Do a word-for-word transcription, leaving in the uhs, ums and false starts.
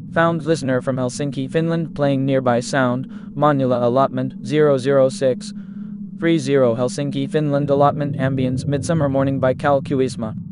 Found listener from Helsinki, Finland, playing nearby sound. Monula allotment zero zero six three zero Helsinki, Finland allotment ambience Midsummer Morning by Cal Kuisma.